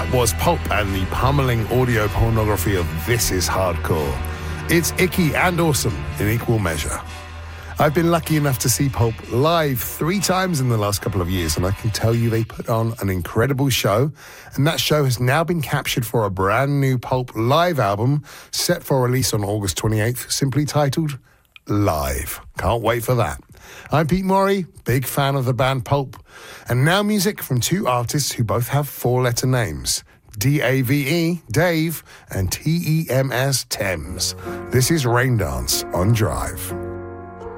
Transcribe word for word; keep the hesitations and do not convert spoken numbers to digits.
That was Pulp and the pummeling audio pornography of This Is Hardcore. It's icky and awesome in equal measure. I've been lucky enough to see Pulp live three times in the last couple of years, and I can tell you they put on an incredible show, and that show has now been captured for a brand new Pulp live album set for release on August twenty-eighth, simply titled Live. Can't wait for that. I'm Pete Morey, big fan of the band Pulp, and now music from two artists who both have four-letter names, D A V E, Dave, and T E M S, Thames. This is Rain Dance on Drive.